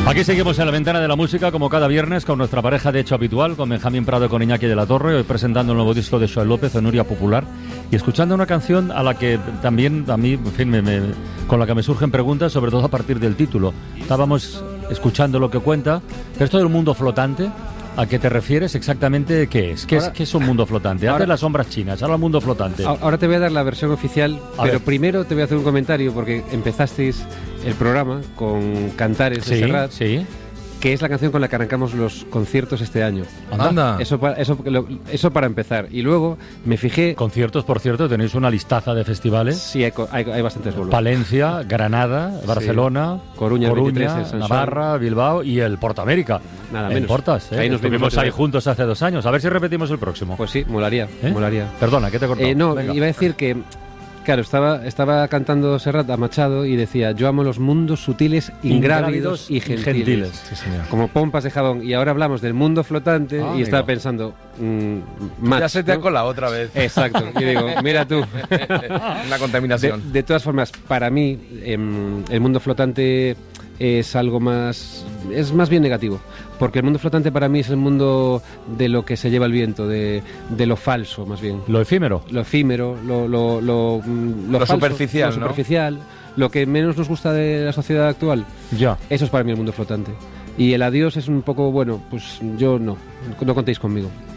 Aquí seguimos en la ventana de la música, como cada viernes, con nuestra pareja de hecho habitual, con Benjamín Prado y con Iñaki de la Torre, hoy presentando el nuevo disco de Xoel López, Onuria Popular, y escuchando una canción a la que también, a mí, en fin, con la que me surgen preguntas, sobre todo a partir del título. Estábamos escuchando lo que cuenta, pero esto del mundo flotante, ¿a qué te refieres exactamente? ¿Qué es? ¿Qué es un mundo flotante? Antes las sombras chinas, ahora el mundo flotante. Ahora te voy a dar la versión oficial, pero ver. primero te voy a hacer un comentario, porque empezasteis el programa con Cantares de Serrat, sí. que es la canción con la que arrancamos los conciertos este año. Anda. Eso para empezar. Y luego me fijé... Conciertos, por cierto, tenéis una listaza de festivales. Sí, hay bastantes bolos. Palencia, Granada, Barcelona, Coruña 23, Navarra, Bilbao y el Portamérica. Nada menos. Portas, Ahí nos estuvimos ahí vimos juntos hace 2 años. A ver si repetimos el próximo. Pues sí, molaría. Perdona, ¿qué te he cortado? No, Venga. iba a decir que... Claro, estaba cantando Serrat a Machado y decía: yo amo los mundos sutiles, ingrávidos y gentiles. Sí, señor. Como pompas de jabón. Y ahora hablamos del mundo flotante y estaba pensando... ya se te ha colado otra vez. Exacto. Y digo, mira tú. La contaminación. De todas formas, para mí, el mundo flotante es algo más... Es más bien negativo. Porque el mundo flotante para mí es el mundo de lo que se lleva el viento, de lo falso, más bien. Lo efímero. Lo efímero, lo falso, superficial, lo superficial, lo que menos nos gusta de la sociedad actual. Ya. Eso es para mí el mundo flotante. Y el adiós es un poco, bueno, pues yo no contéis conmigo.